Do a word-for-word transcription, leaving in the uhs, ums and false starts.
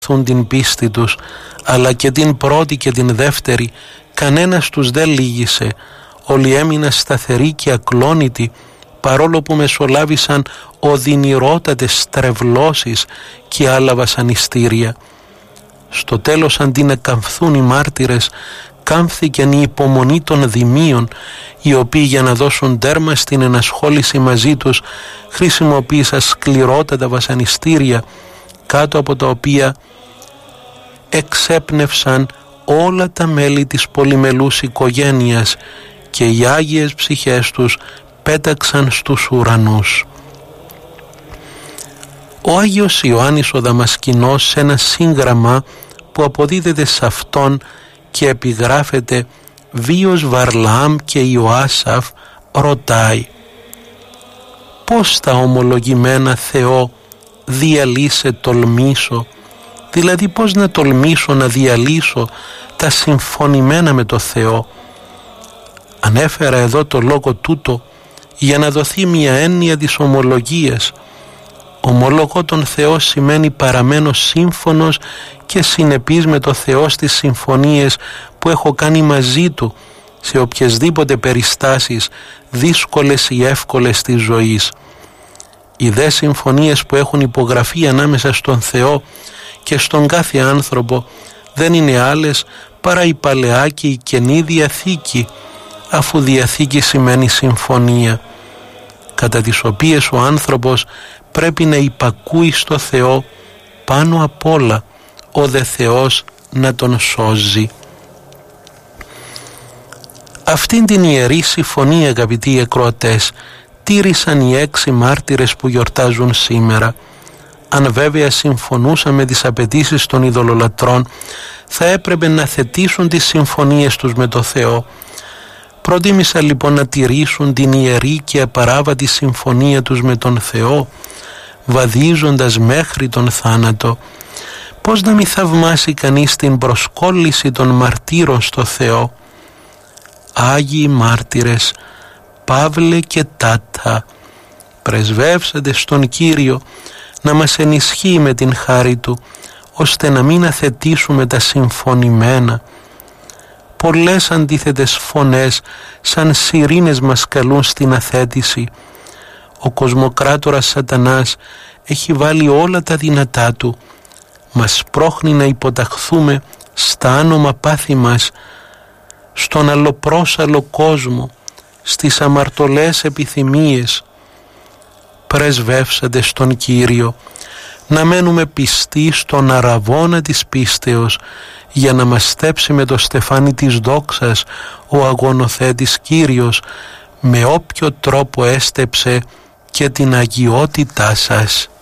την πίστη τους, αλλά και την πρώτη και την δεύτερη κανένας τους δεν λύγησε. Όλοι έμειναν σταθεροί και ακλόνητοι, παρόλο που μεσολάβησαν οδυνηρότατες στρεβλώσεις και άλλα βασανιστήρια. Στο τέλος, αντί να καμφθούν οι μάρτυρες, κάμφθηκεν η υπομονή των δημίων, οι οποίοι για να δώσουν τέρμα στην ενασχόληση μαζί τους χρησιμοποίησαν σκληρότατα βασανιστήρια, κάτω από τα οποία εξέπνευσαν όλα τα μέλη της πολυμελούς οικογένειας και οι άγιες ψυχές τους πέταξαν στους ουρανούς. Ο Άγιος Ιωάννης ο Δαμασκηνός, σε ένα σύγγραμμα που αποδίδεται σε αυτόν και επιγράφεται βίος Βαρλαάμ και Ιωάσαφ, ρωτάει: πώς τα ομολογημένα Θεό διαλύσε τολμήσω, δηλαδή πώς να τολμήσω να διαλύσω τα συμφωνημένα με το Θεό. Ανέφερα εδώ το λόγο τούτο για να δοθεί μια έννοια της ομολογίας. Ομολογώ τον Θεό σημαίνει παραμένω σύμφωνος και συνεπής με το Θεό στις συμφωνίες που έχω κάνει μαζί Του σε οποιασδήποτε περιστάσεις, δύσκολες ή εύκολες της ζωής. Οι δε συμφωνίες που έχουν υπογραφεί ανάμεσα στον Θεό και στον κάθε άνθρωπο δεν είναι άλλες παρά η Παλαιά και η Καινή Διαθήκη, αφού Διαθήκη σημαίνει συμφωνία, κατά τις οποίες ο άνθρωπος πρέπει να υπακούει στο Θεό πάνω απ' όλα, ο δε Θεός να τον σώζει. Αυτήν την ιερή συμφωνία, αγαπητοί ακροατές, τήρησαν οι έξι μάρτυρες που γιορτάζουν σήμερα. Αν βέβαια συμφωνούσαν με τις απαιτήσεις των ειδωλολατρών, θα έπρεπε να θετήσουν τις συμφωνίες τους με το Θεό. Προτίμησαν λοιπόν να τηρήσουν την ιερή και απαράβατη συμφωνία τους με τον Θεό, βαδίζοντας μέχρι τον θάνατο. Πώς να μη θαυμάσει κανείς την προσκόλληση των μαρτύρων στο Θεό. Άγιοι μάρτυρες, Παύλε και Τάτα, πρεσβεύσατε στον Κύριο να μας ενισχύει με την χάρη Του, ώστε να μην αθετήσουμε τα συμφωνημένα. Πολλές αντίθετες φωνές σαν σιρήνες μας καλούν στην αθέτηση. Ο κοσμοκράτορας Σατανάς έχει βάλει όλα τα δυνατά του. Μας πρόχνει να υποταχθούμε στα άνομα πάθη μας, στον αλλοπρόσαλο κόσμο, στις αμαρτωλές επιθυμίες. Πρεσβεύσατε στον Κύριο να μένουμε πιστοί στον αραβώνα της πίστεως, για να μας στέψει με το στεφάνι της δόξας ο αγωνοθέτης Κύριος, με όποιο τρόπο έστεψε και την αγιότητά σας.